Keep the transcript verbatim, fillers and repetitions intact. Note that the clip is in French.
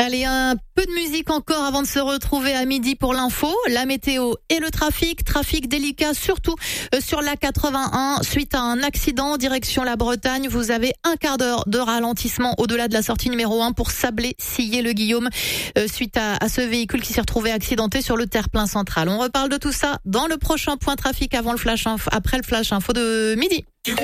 Allez, un peu de musique encore avant de se retrouver à midi pour l'info, la météo et le trafic. Trafic délicat surtout sur l'A quatre-vingt-un suite à un accident direction la Bretagne. Vous avez un quart d'heure de ralentissement au-delà de la sortie numéro un pour Sablé-Sillé-le-Guillaume suite à, à ce véhicule qui s'est retrouvé accidenté sur le terre-plein central. On reparle de tout ça dans le prochain point trafic avant le flash info, après le flash info de midi.